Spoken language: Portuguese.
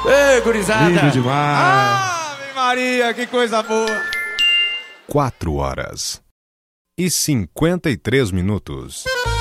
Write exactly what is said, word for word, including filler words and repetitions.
Ei, gurizada! Lindo demais! Ave Maria, que coisa boa! Quatro horas e cinquenta e três minutos.